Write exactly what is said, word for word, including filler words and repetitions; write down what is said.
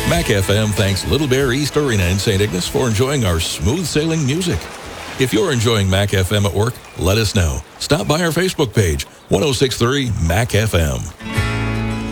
Mac F M thanks Little Bear East Arena in Saint Ignace for enjoying our smooth sailing music. If you're enjoying Mac F M at work, let us know. Stop by our Facebook page, one oh six point three Mac F M.